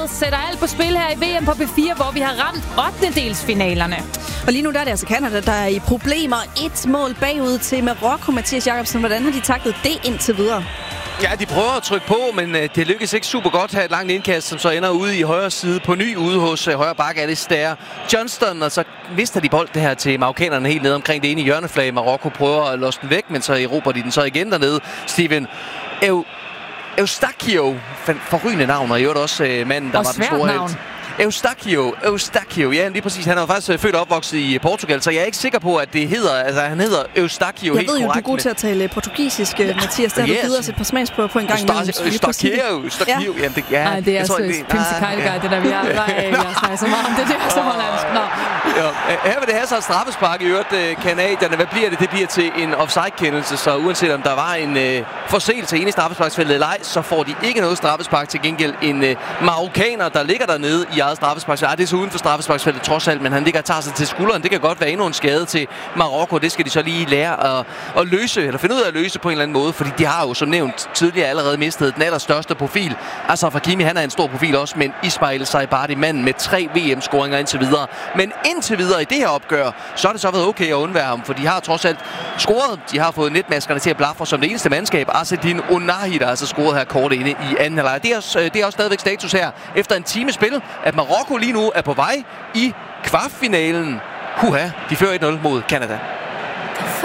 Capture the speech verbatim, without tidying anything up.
Wales sætter alt på spil her i V M på B fire, hvor vi har ramt ottendedelsfinalerne. Og lige nu der er det altså Canada, der er i problemer. Et mål bagud til Marokko. Mathias Jacobsen, hvordan har de taklet det indtil videre? Ja, de prøver at trykke på, men øh, det lykkes ikke super godt at have et langt indkast, som så ender ude i højre side på ny ude hos øh, højre bakke Alistair Johnston, og så mister de bold det her til marokkanerne helt nede omkring det ene hjørneflag. Marokko prøver at låse den væk, men så erobrer de den så igen dernede. Steven Ew Eustachio, forrygende navn, og i øvrigt også øh, manden, der og var den store navn. helt. Eustachio, Eustachio, ja, lige præcis. Han er jo faktisk født og opvokset i Portugal, så jeg er ikke sikker på, at det hedder, altså han hedder Eustachio jeg helt ved jo, korrekt. Du er god til at tale portugisisk, ja. Mathias. Der har yes. du givet os et par smagsprøver på en gang imellem. Eustachio, Eustachio, ja. Det, ja. Ej, det er altså Pimse Kejlgaard, det der, vi har, vi har snakket så meget om det der, som hollandsk. Nå. Ja, her vil det have så et straffespark i øvrigt, kanadierne. Hvad bliver det? Det bliver til en offside-kendelse, så uanset om der var en øh, forseelse inde i straffesparksfeltet eller ej, så får de ikke noget straffespark. Til gengæld en øh, marokkaner, der ligger dernede i eget straffespark. Ja, det er så uden for straffesparksfeltet trods alt, men han ligger og tager sig til skulderen. Det kan godt være endnu en skade til Marokko. Det skal de så lige lære at, at løse, eller finde ud af at løse på en eller anden måde, fordi de har jo som nævnt tidligere allerede mistet den allerstørste profil. Altså Hakimi, han er en stor profil også, men Ismail Saibari, manden med tre V M-scoringer indtil videre. Men indtil videre i det her opgør, så har det så været okay at undvære ham, for de har trods alt scoret. De har fået netmaskerne til at blafre som det eneste mandskab. Azzedine Ounahi, der altså scoret her kort inde i anden halvleg. Det er også, det er også stadigvæk status her efter en time spil, at Marokko lige nu er på vej i kvartfinalen. Huha, de fører et nul mod Canada.